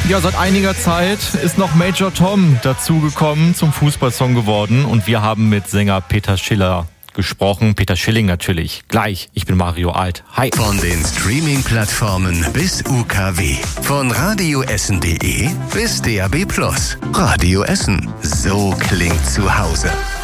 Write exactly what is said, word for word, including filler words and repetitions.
Ja, seit einiger Zeit ist noch Major Tom dazugekommen, zum Fußballsong geworden. Und wir haben mit Sänger Peter Schiller gesprochen. Peter Schilling natürlich. Gleich. Ich bin Mario Alt. Hi. Von den Streaming-Plattformen bis U K W. Von radioessen punkt de bis D A B Plus. Radio Essen. So klingt zu Hause.